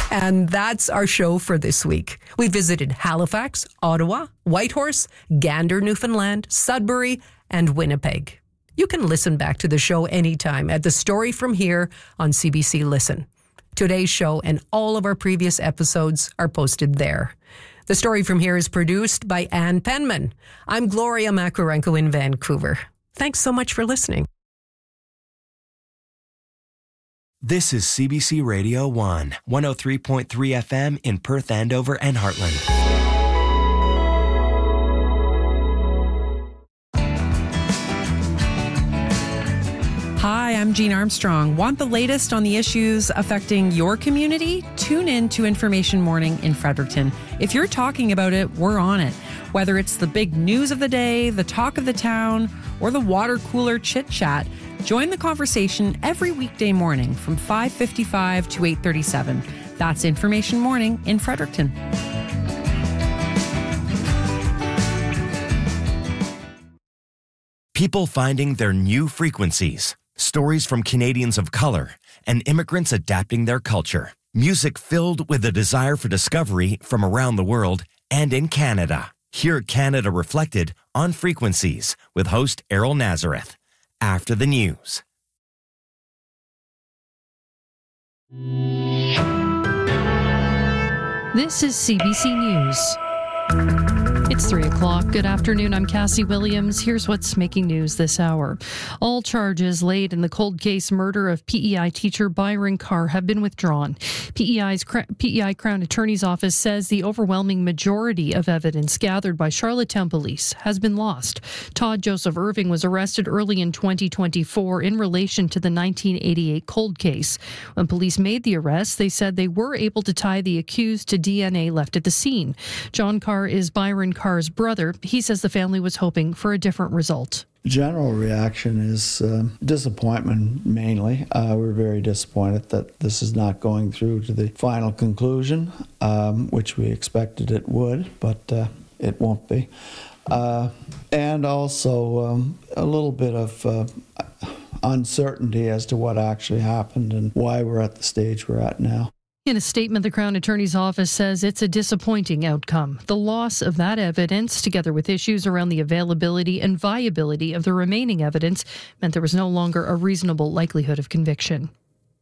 And that's our show for this week. We visited Halifax, Ottawa, Whitehorse, Gander, Newfoundland, Sudbury, and Winnipeg. You can listen back to the show anytime at The Story From Here on CBC Listen. Today's show and all of our previous episodes are posted there. The Story From Here is produced by Ann Penman. I'm Gloria Makarenko in Vancouver. Thanks so much for listening. This is CBC Radio 1, 103.3 FM in Perth, Andover, and Heartland. Hi, I'm Jean Armstrong. Want the latest on the issues affecting your community? Tune in to Information Morning in Fredericton. If you're talking about it, we're on it. Whether it's the big news of the day, the talk of the town, or the water cooler chit-chat, join the conversation every weekday morning from 5:55 to 8:37. That's Information Morning in Fredericton. People finding their new frequencies. Stories from Canadians of color and immigrants adapting their culture. Music filled with a desire for discovery from around the world and in Canada. Hear Canada Reflected on Frequencies with host Errol Nazareth. After the news. This is CBC News. It's 3 o'clock. Good afternoon. I'm Cassie Williams. Here's what's making news this hour. All charges laid in the cold case murder of PEI teacher Byron Carr have been withdrawn. PEI Crown Attorney's Office says the overwhelming majority of evidence gathered by Charlottetown Police has been lost. Todd Joseph Irving was arrested early in 2024 in relation to the 1988 cold case. When police made the arrest, they said they were able to tie the accused to DNA left at the scene. John Carr is Byron Carr's brother. He says the family was hoping for a different result. General reaction is disappointment mainly. We're very disappointed that this is not going through to the final conclusion, which we expected it would, but it won't be. And also a little bit of uncertainty as to what actually happened and why we're at the stage we're at now. In a statement, the Crown Attorney's Office says it's a disappointing outcome. The loss of that evidence, together with issues around the availability and viability of the remaining evidence, meant there was no longer a reasonable likelihood of conviction.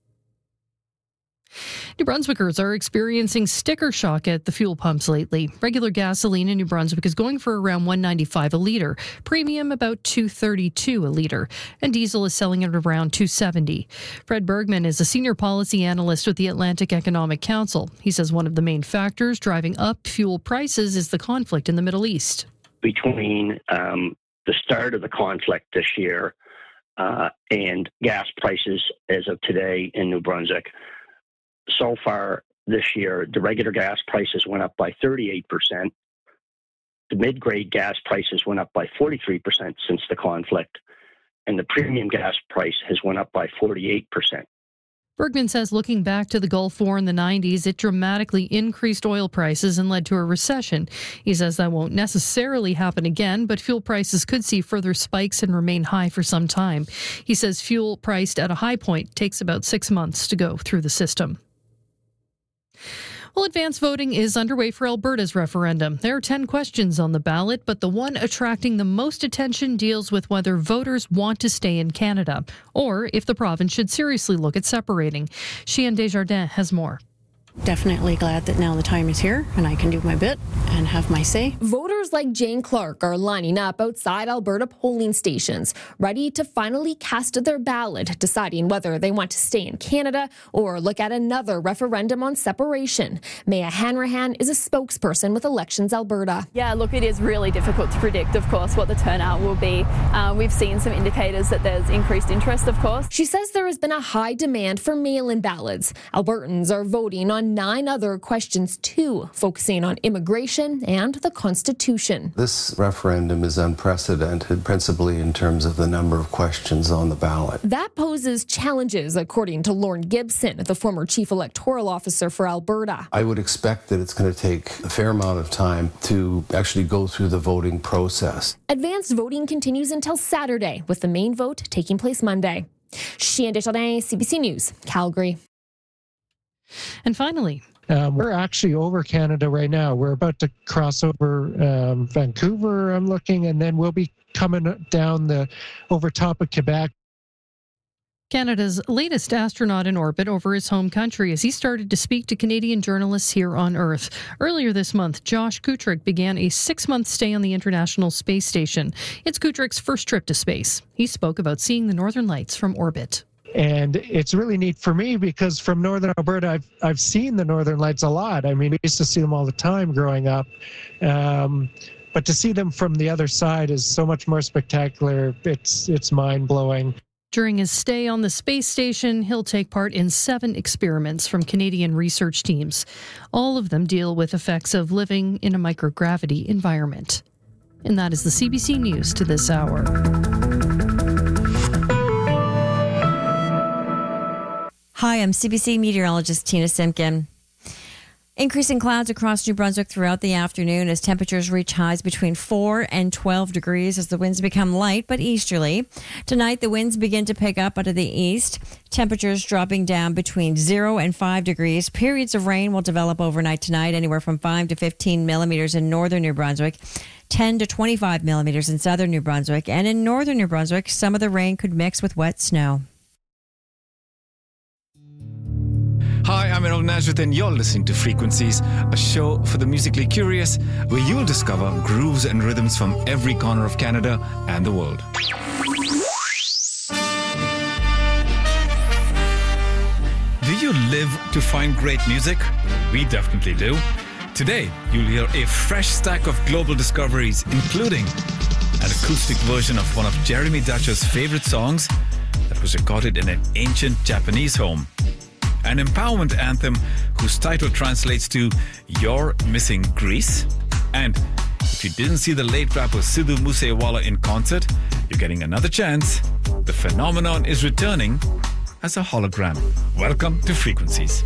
New Brunswickers are experiencing sticker shock at the fuel pumps lately. Regular gasoline in New Brunswick is going for around $1.95 a litre, premium about $2.32 a litre, and diesel is selling at around $2.70. Fred Bergman is a senior policy analyst with the Atlantic Economic Council. He says one of the main factors driving up fuel prices is the conflict in the Middle East. Between the start of the conflict this year and gas prices as of today in New Brunswick, so far this year, the regular gas prices went up by 38%. The mid-grade gas prices went up by 43% since the conflict, and the premium gas price has went up by 48%. Bergman says looking back to the Gulf War in the 90s, it dramatically increased oil prices and led to a recession. He says that won't necessarily happen again, but fuel prices could see further spikes and remain high for some time. He says fuel priced at a high point takes about 6 months to go through the system. Well, advance voting is underway for Alberta's referendum. There are 10 questions on the ballot, but the one attracting the most attention deals with whether voters want to stay in Canada or if the province should seriously look at separating. Cheyenne Desjardins has more. Definitely glad that now the time is here and I can do my bit and have my say. Voters like Jane Clark are lining up outside Alberta polling stations, ready to finally cast their ballot, deciding whether they want to stay in Canada or look at another referendum on separation. Maya Hanrahan is a spokesperson with Elections Alberta. Yeah, look, it is really difficult to predict, of course, what the turnout will be. We've seen some indicators that there's increased interest, of course. She says there has been a high demand for mail-in ballots. Albertans are voting on 9 other questions too, focusing on immigration and the Constitution. This referendum is unprecedented, principally in terms of the number of questions on the ballot. That poses challenges, according to Lorne Gibson, the former chief electoral officer for Alberta. I would expect that it's going to take a fair amount of time to actually go through the voting process. Advanced voting continues until Saturday, with the main vote taking place Monday. Cheyenne Desjardins, CBC News, Calgary. And finally, we're actually over Canada right now. We're about to cross over Vancouver, I'm looking, and then we'll be coming down over top of Quebec. Canada's latest astronaut in orbit over his home country as he started to speak to Canadian journalists here on Earth. Earlier this month, Josh Kutryk began a 6-month stay on the International Space Station. It's Kutryk's first trip to space. He spoke about seeing the Northern Lights from orbit. And it's really neat for me because from Northern Alberta, I've seen the Northern Lights a lot. I mean, we used to see them all the time growing up. But to see them from the other side is so much more spectacular. It's mind-blowing. During his stay on the space station, he'll take part in 7 experiments from Canadian research teams. All of them deal with effects of living in a microgravity environment. And that is the CBC News to this hour. Hi, I'm CBC meteorologist Tina Simpkin. Increasing clouds across New Brunswick throughout the afternoon as temperatures reach highs between 4 and 12 degrees as the winds become light but easterly. Tonight, the winds begin to pick up out of the east. Temperatures dropping down between 0 and 5 degrees. Periods of rain will develop overnight tonight, anywhere from 5 to 15 millimeters in northern New Brunswick, 10 to 25 millimeters in southern New Brunswick, and in northern New Brunswick, some of the rain could mix with wet snow. Hi, I'm Aaron Nazareth and you're listening to Frequencies, a show for the musically curious where you'll discover grooves and rhythms from every corner of Canada and the world. Do you live to find great music? We definitely do. Today, you'll hear a fresh stack of global discoveries, including an acoustic version of one of Jeremy Dutcher's favorite songs that was recorded in an ancient Japanese home. An empowerment anthem whose title translates to You're Missing Greece. And if you didn't see the late rapper Sidhu Moosewala in concert, you're getting another chance. The phenomenon is returning as a hologram. Welcome to Frequencies.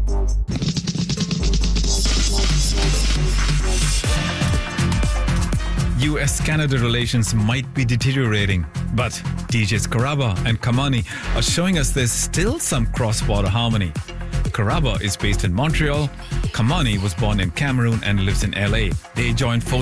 US-Canada relations might be deteriorating, but DJs Karaba and Kamani are showing us there's still some cross-border harmony. Karaba is based in Montreal. Kamani was born in Cameroon and lives in LA. They joined forces